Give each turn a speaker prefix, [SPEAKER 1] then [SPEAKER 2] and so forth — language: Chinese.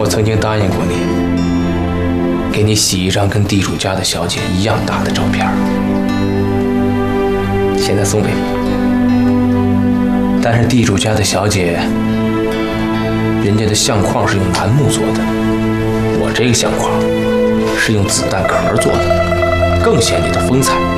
[SPEAKER 1] 曾经答应过你，给你洗一张跟地主家的小姐一样大的照片，现在送给你。但是地主家的小姐，人家的相框是用楠木做的，我这个相框是用子弹壳做的，更显你的风采。